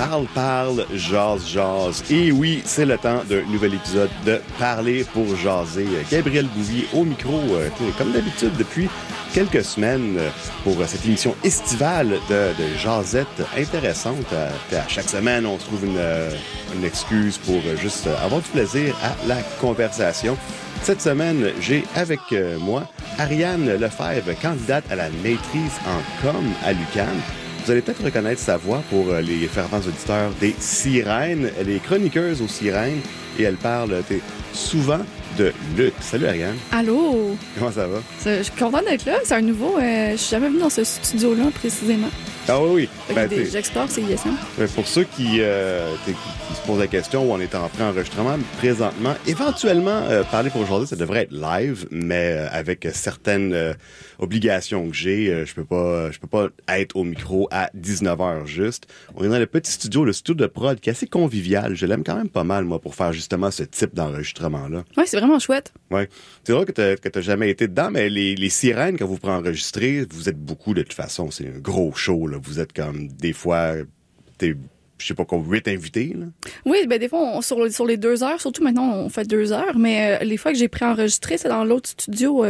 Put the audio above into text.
Parle, jase. Et oui, c'est le temps d'un nouvel épisode de Parler pour jaser. Gabriel Bouvier au micro, comme d'habitude depuis quelques semaines pour cette émission estivale de jasette intéressante. À chaque semaine, on trouve une excuse pour juste avoir du plaisir à la conversation. Cette semaine, j'ai avec moi Ariane Lefebvre, candidate à la maîtrise en com à l'UQAM. Vous allez peut-être reconnaître sa voix pour les fervents auditeurs des Sirènes. Elle est chroniqueuse aux Sirènes et elle parle souvent de lutte. Salut Ariane. Allô? Comment ça va? Je suis contente d'être là. C'est un nouveau. Je suis jamais venue dans ce studio-là précisément. Ah oui. J'explore CISM. Pour ceux qui se posent la question où on est en pré-enregistrement présentement, éventuellement, Parler pour aujourd'hui, ça devrait être live, mais avec certaines obligations que j'ai, je peux pas être au micro à 19h juste. On est dans le petit studio, le studio de prod, qui est assez convivial. Je l'aime quand même pas mal, moi, pour faire justement ce type d'enregistrement-là. Ouais, c'est vraiment chouette. Ouais. C'est vrai que t'as jamais été dedans, mais les Sirènes, quand vous prenez enregistrer, vous êtes beaucoup de toute façon. C'est un gros show, là. Vous êtes comme, des fois, je sais pas quoi, 8 invités, là. Oui, ben des fois, sur les 2 heures, surtout maintenant, on fait 2 heures, mais les fois que j'ai préenregistré, c'est dans l'autre studio